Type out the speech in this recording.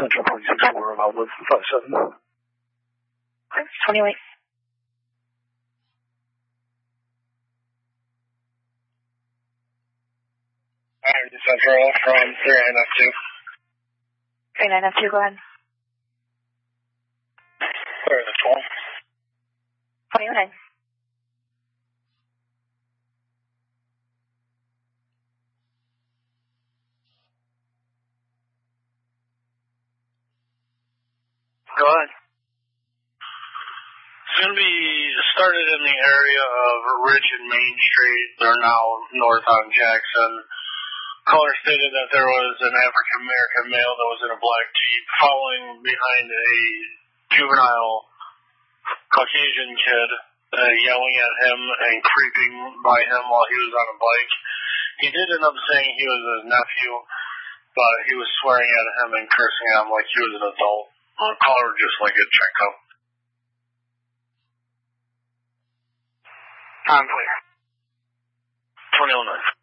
Central 46 4 about with 57. 28. Central from 39F2. 39F2, go ahead. Clear the 12. 29. Go ahead. It's going to be started in the area of Ridge and Main Street. They're now north on Jackson. Caller stated that there was an African-American male that was in a black Jeep following behind a juvenile Caucasian kid, yelling at him and creeping by him while he was on a bike. He did end up saying he was his nephew, but he was swearing at him and cursing at him like he was an adult. Caller would just like it checked out. I'm clear. 2009.